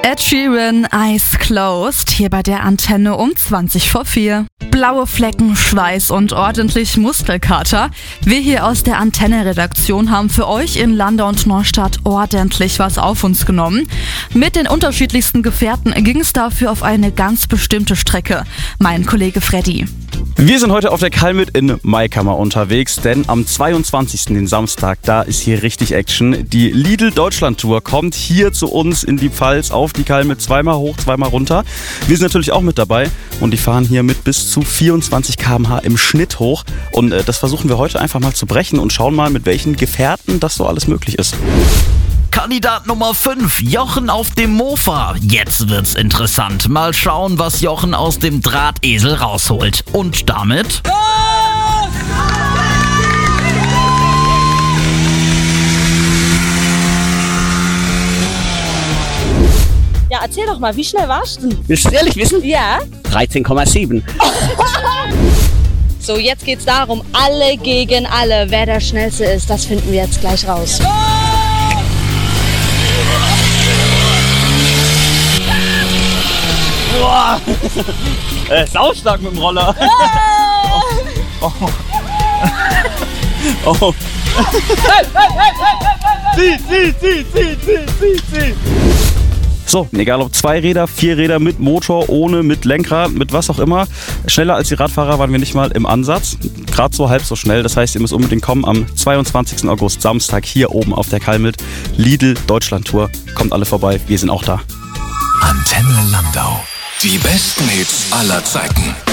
Ed Sheeran, Eyes Closed, hier bei der Antenne um 4:20. Blaue Flecken, Schweiß und ordentlich Muskelkater. Wir hier aus der Antenne-Redaktion haben für euch in Landau und Neustadt ordentlich was auf uns genommen. Mit den unterschiedlichsten Gefährten ging es dafür auf eine ganz bestimmte Strecke. Mein Kollege Freddy. Wir sind heute auf der Kalmit in Maikammer unterwegs, denn am 22., den Samstag, da ist hier richtig Action. Die Lidl Deutschland Tour kommt hier zu uns in die Pfalz auf die Kalmit, zweimal hoch, zweimal runter. Wir sind natürlich auch mit dabei und die fahren hier mit bis zu 24 km/h im Schnitt hoch. Und das versuchen wir heute einfach mal zu brechen und schauen mal, mit welchen Gefährten das so alles möglich ist. Kandidat Nummer 5, Jochen auf dem Mofa. Jetzt wird's interessant. Mal schauen, was Jochen aus dem Drahtesel rausholt. Und damit... Ja, erzähl doch mal, wie schnell warst du denn? Willst du es ehrlich wissen? Ja. 13,7. So, jetzt geht's darum, alle gegen alle. Wer der Schnellste ist, das finden wir jetzt gleich raus. Boah! Saustark mit dem Roller. Oh. Oh. Zieh. So, egal ob 2 Räder, 4 Räder, mit Motor, ohne, mit Lenkrad, mit was auch immer. Schneller als die Radfahrer waren wir nicht mal im Ansatz. Gerade so, halb so schnell. Das heißt, ihr müsst unbedingt kommen am 22. August, Samstag, hier oben auf der Kalmit. Lidl Deutschland Tour. Kommt alle vorbei, wir sind auch da. Antenne Landau. Die besten Hits aller Zeiten.